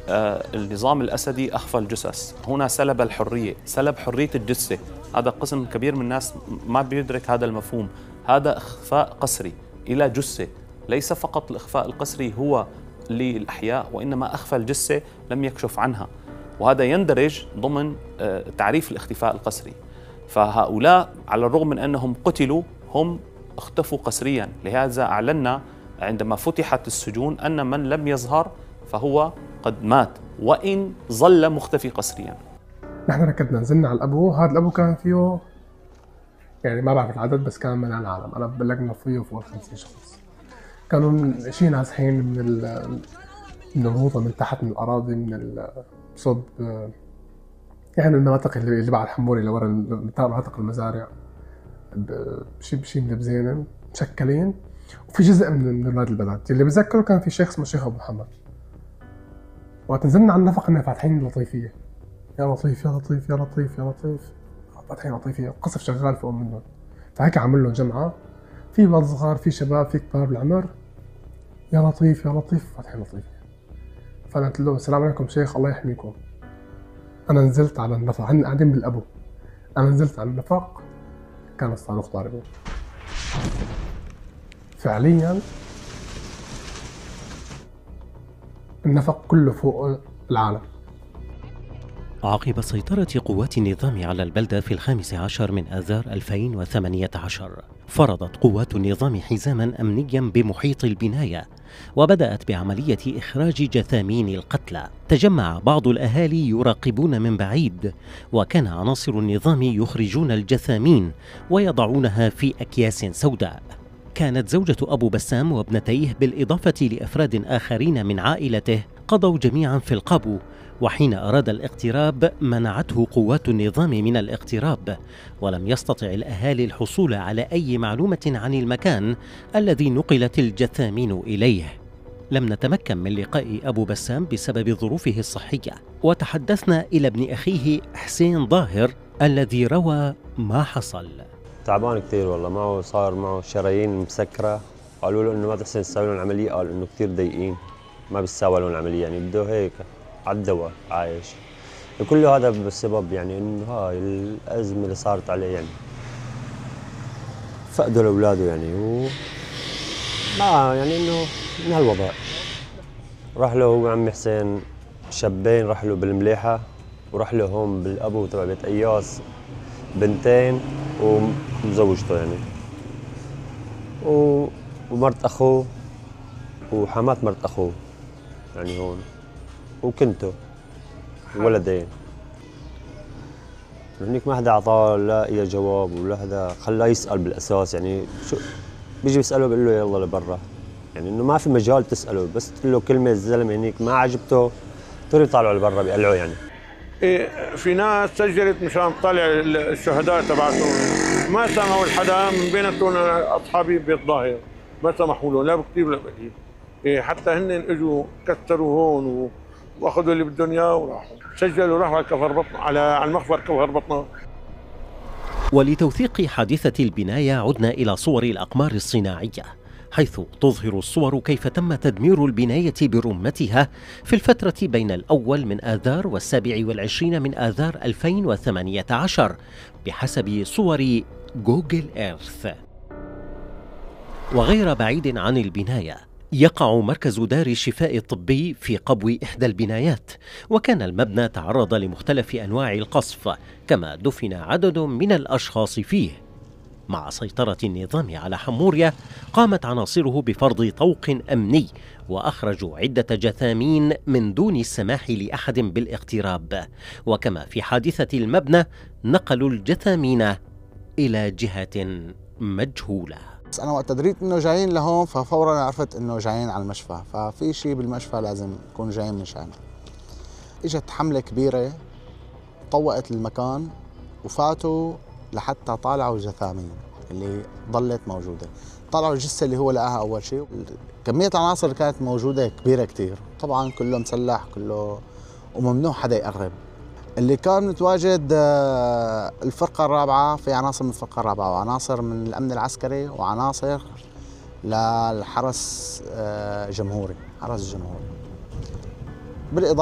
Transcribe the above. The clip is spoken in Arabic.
النظام الأسدي أخفى الجثث، هنا سلب الحرية، سلب حرية الجثة. هذا قسم كبير من الناس ما بيدرك هذا المفهوم. هذا إخفاء قسري إلى جثة، ليس فقط الإخفاء القسري هو للأحياء، وإنما أخفى الجثة لم يكشف عنها، وهذا يندرج ضمن تعريف الاختفاء القسري. فهؤلاء على الرغم من أنهم قتلوا هم اختفوا قسريا. لهذا أعلنا عندما فتحت السجون أن من لم يظهر فهو قد مات وإن ظل مختفي قسريا. نحن ركضنا نزلنا على الأبو. هذا الأبو كان فيه يعني ما بعرف العدد بس كان مليان العالم. أنا بلغنا فيه فوق 50 شخص. كانوا شيء نازحين من الهوطة، من تحت، من الأراضي، من صوب يعني المناطق اللي بعد حموري لورا، مناطق المزارع، بشي ملبزين مشكلين. وفي جزء من ولاد البلد اللي بتذكره كان في شيخ اسمه الشيخ أبو محمد. وقت نزلنا على النفق إننا فاتحين لطيفية، يا لطيف يا لطيف يا لطيف يا لطيف، فاتحين لطيفية، القصف شغال فوق منهم. فهيك عمل لهم جمعة، في ولاد صغار، في شباب، في كبار بالعمر، يا لطيف يا لطيف، فاتحين لطيفية. فأنا قلت له السلام عليكم شيخ، الله يحميكم. أنا نزلت على النفق، هن قاعدين بالأبو، أنا نزلت على النفق كان الصاروخ ضاربه. فعليا النفق كله فوق العالم. عقب سيطرة قوات النظام على البلدة في 15 من آذار 2018 فرضت قوات النظام حزاما أمنيا بمحيط البناية، وبدأت بعملية إخراج جثامين القتلى. تجمع بعض الأهالي يراقبون من بعيد، وكان عناصر النظام يخرجون الجثامين ويضعونها في أكياس سوداء. كانت زوجة أبو بسام وابنتيه بالإضافة لأفراد آخرين من عائلته قضوا جميعا في القبو، وحين أراد الاقتراب منعته قوات النظام من الاقتراب، ولم يستطع الأهالي الحصول على أي معلومة عن المكان الذي نقلت الجثامين إليه. لم نتمكن من لقاء أبو بسام بسبب ظروفه الصحية، وتحدثنا إلى ابن أخيه حسين ظاهر الذي روى ما حصل. تعبان كثير والله، صار معه شرايين مسكرة، قالوا له إنه ما تحسن تسوي لهم عملية، قال إنه كثير ضيقين ما بيساوي لهم العملية، يعني بده هيك على الدواء عايش. كل هذا بسبب يعني إنه هاي الأزمة اللي صارت عليه، يعني فقدوا لأولاده يعني ما يعني إنه من هالوضع. راح له هو عمي حسين شابين، راح له بالمليحة، وراح له هون بالأبو تبع بيت أياس بنتين ومزوجته يعني، ومرت أخوه وحمات مرت أخوه يعني هون، وكنته ولدين. هنيك ما حدا أعطاه لا أي جواب ولا حدا خلاه يسأل بالأساس، يعني شو بيجي بيسأله بيقول له يلا لبرا، يعني إنه ما في مجال تسأله، بس تقول له كلمة الزلمة هنيك ما عجبته تقول يطلعوا لبرا بيقلعوا يعني. في ناس سجلت مشان تطلع الشهداء تبعتهم، ما سمحوا لحدا من بيناتهم اصحابي بيت ظاهر، ما سمحوا له لا بكتير ولا بقليل. حتى هن اجوا كسروا هون واخذوا اللي بدهم اياه وراحوا سجلوا، راحوا على كفر بطن، على المخفر كفر بطنه. ولتوثيق حادثة البناية عدنا إلى صور الأقمار الصناعية، حيث تظهر الصور كيف تم تدمير البناية برمتها في الفترة بين الأول من آذار وال27 من آذار 2018 بحسب صور جوجل إيرث. وغير بعيد عن البناية يقع مركز دار الشفاء الطبي في قبو إحدى البنايات، وكان المبنى تعرض لمختلف أنواع القصف، كما دفن عدد من الأشخاص فيه. مع سيطرة النظام على حمورية قامت عناصره بفرض طوق أمني، وأخرجوا عدة جثامين من دون السماح لأحد بالاقتراب، وكما في حادثة المبنى نقلوا الجثامين إلى جهة مجهولة. بس أنا وقت دريت إنه جايين لهون ففورا عرفت إنه جايين على المشفى، ففي شيء بالمشفى لازم يكون جايين مشان. إجت حملة كبيرة طوقت المكان وفاتوا لحتى طالعوا الجثامين اللي ضلت موجودة. طلعوا الجثة اللي هو لقاها أول شيء. كمية العناصر اللي كانت موجودة كبيرة كتير، طبعا كله مسلح كله، وممنوع حدا يقرب. اللي كان متواجد الفرقة الرابعة، في عناصر من الفرقة الرابعة وعناصر من الأمن العسكري وعناصر للحرس جمهوري، حرس الجمهوري. بالإضافة